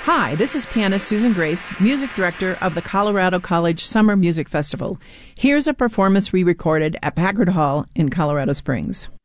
Hi, this is pianist Susan Grace, music director of the Colorado College Summer Music Festival. Here's a performance we recorded at Packard Hall in Colorado Springs.